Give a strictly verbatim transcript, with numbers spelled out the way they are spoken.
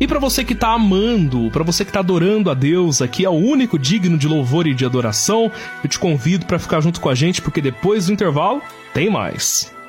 E pra você que tá amando, pra você que tá adorando a Deus, aqui é o único digno de louvor e de adoração, eu te convido pra ficar junto com a gente, porque depois do intervalo tem mais.